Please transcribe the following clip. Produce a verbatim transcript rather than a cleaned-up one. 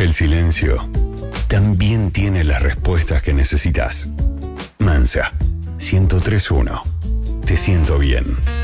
El silencio también tiene las respuestas que necesitas. Mansa, ciento tres punto uno. Te siento bien.